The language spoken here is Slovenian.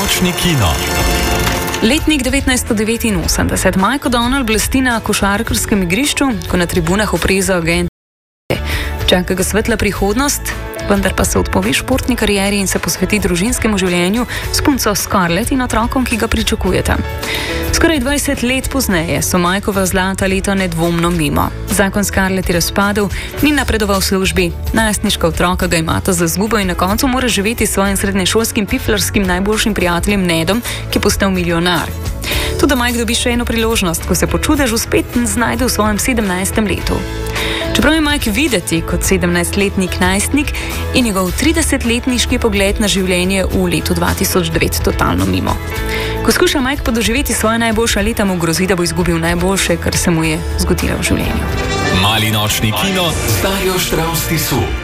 Nočni kino. Letnik 1989. Mike O'Donnell blesti na košarkarskem igrišču, ko na tribunah opreza agent. Čaka ga svetla prihodnost, vendar pa se odpove športni karieri in se posveti družinskemu življenju s punco Scarlett in otrokom, ki ga pričakujeta. Skoraj 20 let pozneje so Mikeova zlata leta nedvomno mimo. Zakon Scarlett je razpadel, ni napredoval v službi, najstniška otroka ga imata za zgubo in na koncu mora živeti s svojim srednješolskim piflarskim najboljšim prijateljem Nedom, ki je postal milijonar. Tudi Mike dobi še eno priložnost, ko se po čudežu spet znajde v svojem 17. letu. Čeprav je Mike videti kot 17-letnik najstnik, je njegov 30-letniški pogled na življenje v letu 2009 totalno mimo. Ko skuša Mike podoživeti svoje najboljša leta, mu grozi, da bo izgubil najboljše, kar se mu je zgodilo v življenju. Mali nočni kino s Darjo Štravs Tisu.